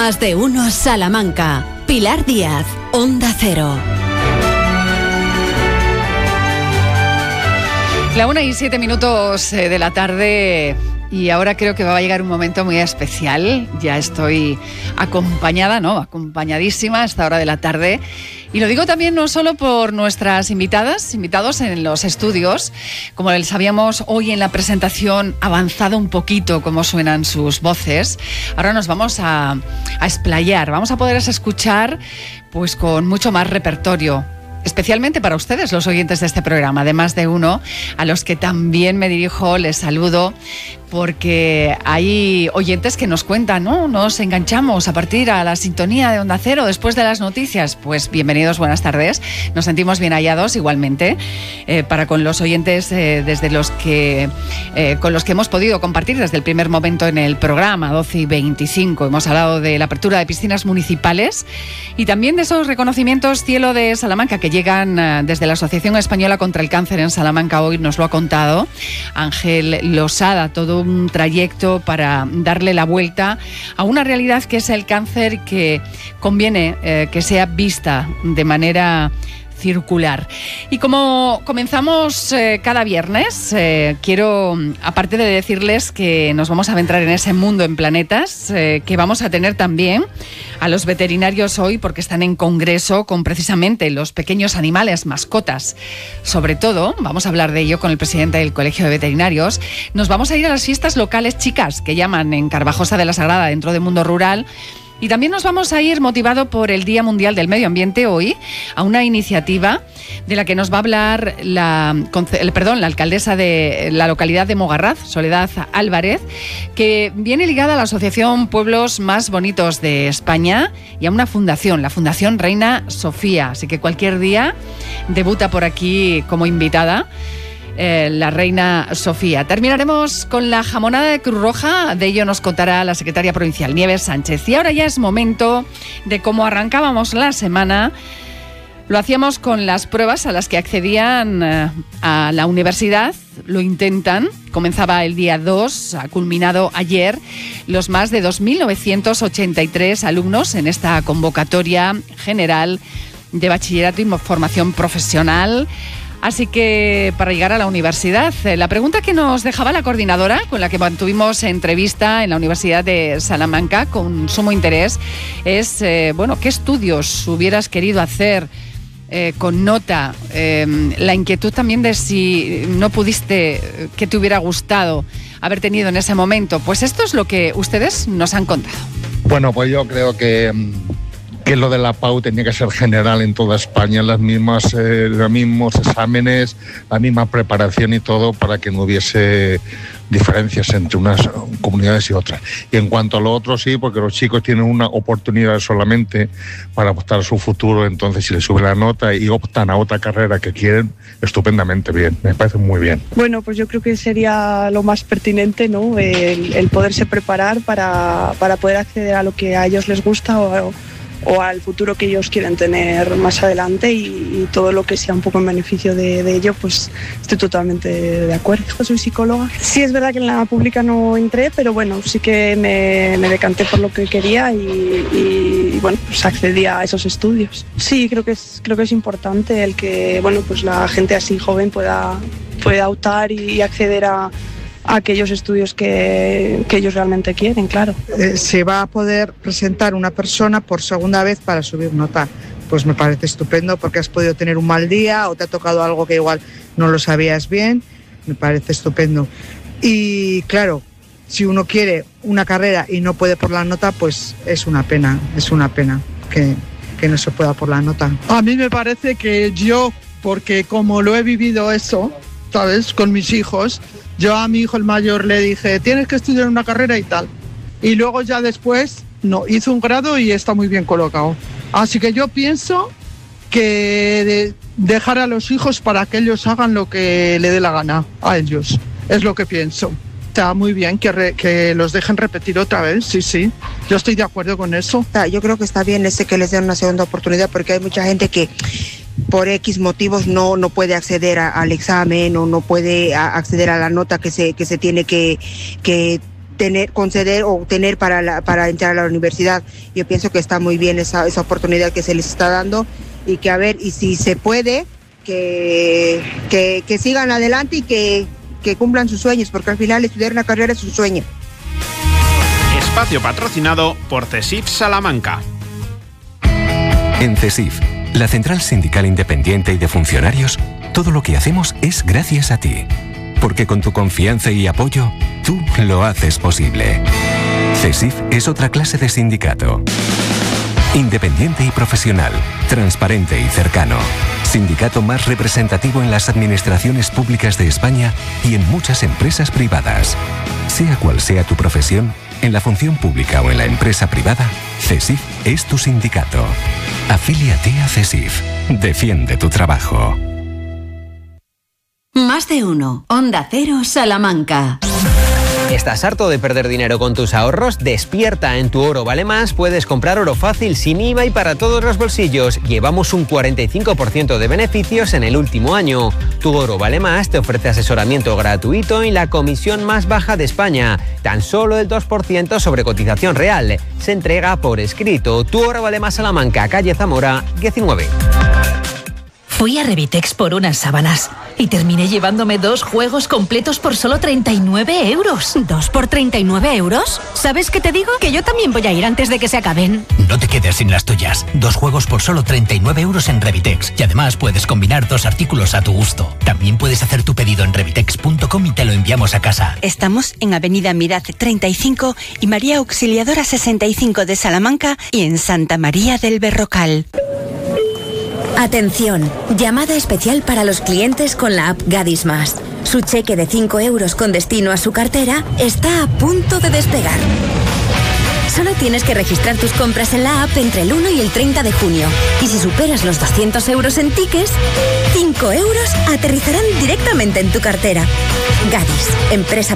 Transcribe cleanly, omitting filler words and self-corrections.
Más de uno Salamanca. Pilar Díaz, Onda Cero. 1:07 de la tarde. Y ahora creo que va a llegar un momento muy especial. Ya estoy acompañadísima a esta hora de la tarde. Y lo digo también no solo por nuestras invitados en los estudios. Como les habíamos hoy en la presentación avanzado un poquito cómo suenan sus voces, ahora nos vamos a explayar. Vamos a poder escuchar pues con mucho más repertorio. Especialmente para ustedes, los oyentes de este programa, de Más de Uno, a los que también me dirijo, les saludo, porque hay oyentes que nos cuentan, ¿no? Nos enganchamos a partir a la sintonía de Onda Cero después de las noticias. Pues bienvenidos, buenas tardes. Nos sentimos bien hallados igualmente para con los oyentes con los que hemos podido compartir desde el primer momento en el programa, 12:25. Hemos hablado de la apertura de piscinas municipales y también de esos reconocimientos Cielo de Salamanca que llegan desde la Asociación Española contra el Cáncer en Salamanca. Hoy nos lo ha contado Ángel Losada, todo un trayecto para darle la vuelta a una realidad que es el cáncer, que conviene que sea vista de manera circular. Y como comenzamos cada viernes, quiero, aparte de decirles que nos vamos a adentrar en ese mundo en planetas, que vamos a tener también a los veterinarios hoy, porque están en congreso con precisamente los pequeños animales, mascotas. Sobre todo, vamos a hablar de ello con el presidente del Colegio de Veterinarios. Nos vamos a ir a las fiestas locales chicas, que llaman en Carvajosa de la Sagrada, dentro del mundo rural. Y también nos vamos a ir, motivado por el Día Mundial del Medio Ambiente hoy, a una iniciativa de la que nos va a hablar la alcaldesa de la localidad de Mogarraz, Soledad Álvarez, que viene ligada a la Asociación Pueblos Más Bonitos de España y a una fundación, la Fundación Reina Sofía. Así que cualquier día debuta por aquí como invitada la Reina Sofía. Terminaremos con la jamonada de Cruz Roja. De ello nos contará la secretaria provincial Nieves Sánchez. Y ahora ya es momento de cómo arrancábamos la semana. Lo hacíamos con las pruebas a las que accedían a la universidad. Lo intentan. Comenzaba el día 2, ha culminado ayer los más de 2.983 alumnos en esta convocatoria general de bachillerato y formación profesional. Así que para llegar a la universidad, la pregunta que nos dejaba la coordinadora, con la que mantuvimos entrevista en la Universidad de Salamanca con sumo interés, es, ¿qué estudios hubieras querido hacer con nota? La inquietud también de si no pudiste, ¿qué te hubiera gustado haber tenido en ese momento? Pues esto es lo que ustedes nos han contado. Bueno, pues yo creo que lo de la PAU tenía que ser general en toda España, los mismos exámenes, la misma preparación y todo, para que no hubiese diferencias entre unas comunidades y otras. Y en cuanto a lo otro, sí, porque los chicos tienen una oportunidad solamente para optar a su futuro, entonces si les sube la nota y optan a otra carrera que quieren, estupendamente bien, me parece muy bien. Bueno, pues yo creo que sería lo más pertinente, ¿no? El poderse preparar para poder acceder a lo que a ellos les gusta o al futuro que ellos quieren tener más adelante, y todo lo que sea un poco en beneficio de ello, pues estoy totalmente de acuerdo. Soy psicóloga. Sí, es verdad que en la pública no entré, pero bueno, sí que me decanté por lo que quería y bueno, pues accedí a esos estudios. Sí, creo que es importante el que, bueno, pues la gente así joven pueda optar y acceder a aquellos estudios que ellos realmente quieren, claro. Se va a poder presentar una persona por segunda vez para subir nota. Pues me parece estupendo, porque has podido tener un mal día o te ha tocado algo que igual no lo sabías bien. Me parece estupendo. Y claro, si uno quiere una carrera y no puede por la nota, pues es una pena que no se pueda por la nota. A mí me parece que yo, porque como lo he vivido eso, ¿sabes?, con mis hijos, yo a mi hijo el mayor le dije, tienes que estudiar una carrera y tal. Y luego ya después, no, hizo un grado y está muy bien colocado. Así que yo pienso que dejar a los hijos para que ellos hagan lo que le dé la gana a ellos. Es lo que pienso. Está muy bien que los dejen repetir otra vez, sí. Yo estoy de acuerdo con eso. Yo creo que está bien que les den una segunda oportunidad, porque hay mucha gente que por X motivos no puede acceder al examen o no puede acceder a la nota que se tiene que conceder o tener para entrar a la universidad. Yo pienso que está muy bien esa oportunidad que se les está dando y que a ver, y si se puede, que sigan adelante y que cumplan sus sueños, porque al final estudiar una carrera es un sueño. Espacio patrocinado por CESIF Salamanca. En CESIF, la Central Sindical Independiente y de Funcionarios, todo lo que hacemos es gracias a ti. Porque con tu confianza y apoyo, tú lo haces posible. CESIF es otra clase de sindicato. Independiente y profesional, transparente y cercano. Sindicato más representativo en las administraciones públicas de España y en muchas empresas privadas. Sea cual sea tu profesión, en la función pública o en la empresa privada, CESIF es tu sindicato. Afíliate a CESIF. Defiende tu trabajo. Más de uno. Onda Cero, Salamanca. ¿Estás harto de perder dinero con tus ahorros? Despierta, en Tu Oro Vale Más puedes comprar oro fácil sin IVA y para todos los bolsillos. Llevamos un 45% de beneficios en el último año. Tu Oro Vale Más te ofrece asesoramiento gratuito y la comisión más baja de España. Tan solo el 2% sobre cotización real. Se entrega por escrito. Tu Oro Vale Más Salamanca, calle Zamora, 19. Fui a Revitex por unas sábanas y terminé llevándome 2 juegos completos por solo 39 euros. ¿2 por 39 euros? ¿Sabes qué te digo? Que yo también voy a ir antes de que se acaben. No te quedes sin las tuyas. 2 juegos por solo 39 euros en Revitex. Y además puedes combinar 2 artículos a tu gusto. También puedes hacer tu pedido en revitex.com y te lo enviamos a casa. Estamos en Avenida Miraz 35 y María Auxiliadora 65 de Salamanca y en Santa María del Berrocal. Atención, llamada especial para los clientes con la app Gadis Más. Su cheque de 5 euros con destino a su cartera está a punto de despegar. Solo tienes que registrar tus compras en la app entre el 1 y el 30 de junio. Y si superas los 200 euros en tickets, 5 euros aterrizarán directamente en tu cartera. Gadis, empresa